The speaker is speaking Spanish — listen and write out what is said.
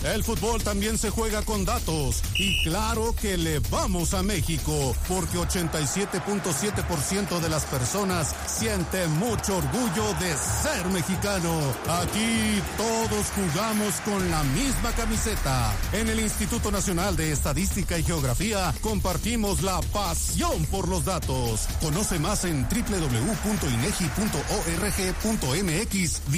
El fútbol también se juega con datos y claro que le vamos a México porque 87.7% de las personas siente mucho orgullo de ser mexicano. Aquí todos jugamos con la misma camiseta. En el Instituto Nacional de Estadística y Geografía compartimos la pasión por los datos. Conoce más en www.inegi.org.mx.